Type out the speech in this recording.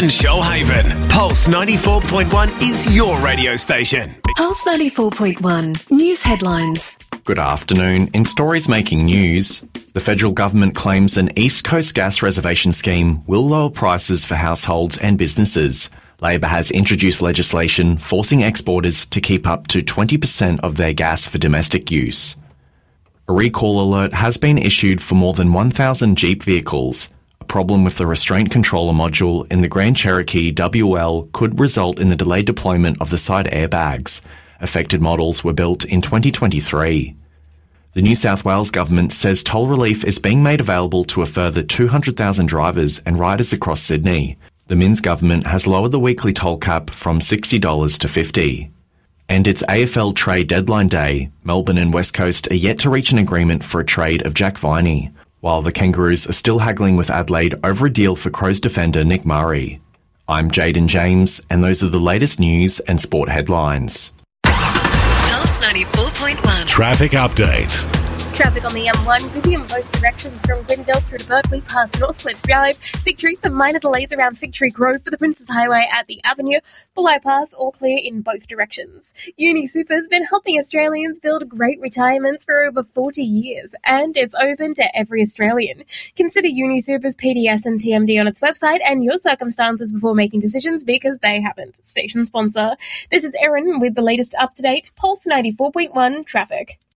Shoalhaven. Pulse 94.1 is your radio station. Pulse 94.1 News headlines. Good afternoon. In stories making news, the federal government claims an East Coast gas reservation scheme will lower prices for households and businesses. Labor has introduced legislation forcing exporters to keep up to 20% of their gas for domestic use. A recall alert has been issued for more than 1,000 Jeep vehicles. A problem with the restraint controller module in the Grand Cherokee WL could result in the delayed deployment of the side airbags. Affected models were built in 2023. The New South Wales government says toll relief is being made available to a further 200,000 drivers and riders across Sydney. The Minns government has lowered the weekly toll cap from $60 to $50. And it's AFL trade deadline day. Melbourne and West Coast are yet to reach an agreement for a trade of Jack Viney, while the Kangaroos are still haggling with Adelaide over a deal for Crows defender Nick Murray. I'm Jaden James, and those are the latest news and sport headlines. Pulse 94.1 Traffic update. Traffic on the M1, busy in both directions from Grenville through to Berkeley past Northcliffe Drive. Victory, some minor delays around Victory Grove for the Princes Highway at the Avenue. Below pass, all clear in both directions. UniSuper's been helping Australians build great retirements for over 40 years, and it's open to every Australian. Consider UniSuper's PDS and TMD on its website and your circumstances before making decisions, because they haven't. Station sponsor. This is Erin with the latest up-to-date Pulse 94.1 traffic.